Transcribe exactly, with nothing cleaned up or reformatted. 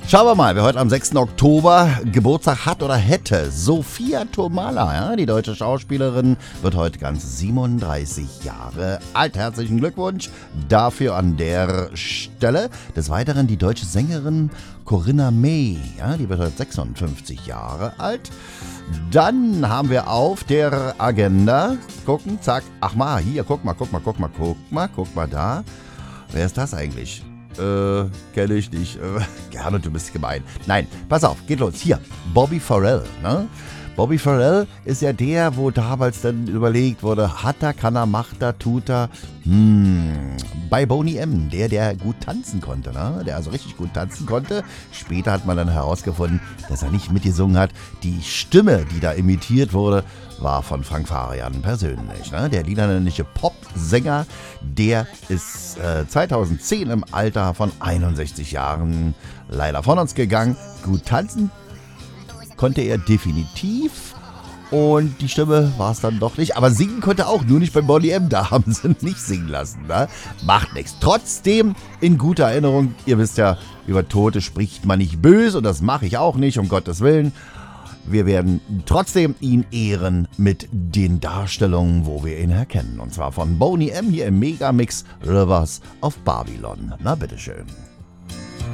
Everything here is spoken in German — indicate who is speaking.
Speaker 1: Schauen wir mal, wer heute am sechsten Oktober Geburtstag hat oder hätte. Sophia Tomala, ja, die deutsche Schauspielerin, wird heute ganz siebenunddreißig Jahre alt. Herzlichen Glückwunsch dafür an der Stelle. Des Weiteren die deutsche Sängerin Corinna May, ja, die wird heute sechsundfünfzig Jahre alt. Dann haben wir auf der Agenda, gucken, zack, ach mal, hier, guck mal, guck mal, guck mal, guck mal, guck mal da. Wer ist das eigentlich? Äh, kenne ich nicht. Äh, gerne, du bist gemein. Nein, pass auf, geht los. Hier, Bobby Farrell, ne? Bobby Farrell ist ja der, wo damals dann überlegt wurde, hat er, kann er, macht er, tut er. Hm, bei Boney M., der, der gut tanzen konnte, ne? Der also richtig gut tanzen konnte. Später hat man dann herausgefunden, dass er nicht mitgesungen hat. Die Stimme, die da imitiert wurde, war von Frank Farian persönlich. Ne? Der niederländische Popsänger, der ist äh, zweitausendzehn im Alter von einundsechzig Jahren leider von uns gegangen. Gut tanzen konnte er definitiv und die Stimme war es dann doch nicht. Aber singen konnte er auch, nur nicht bei Boney M. Da haben sie ihn nicht singen lassen. Ne? Macht nichts. Trotzdem in guter Erinnerung, ihr wisst ja, über Tote spricht man nicht böse und das mache ich auch nicht, um Gottes Willen. Wir werden trotzdem ihn ehren mit den Darstellungen, wo wir ihn erkennen. Und zwar von Boney M. hier im Megamix Rivers of Babylon. Na bitteschön.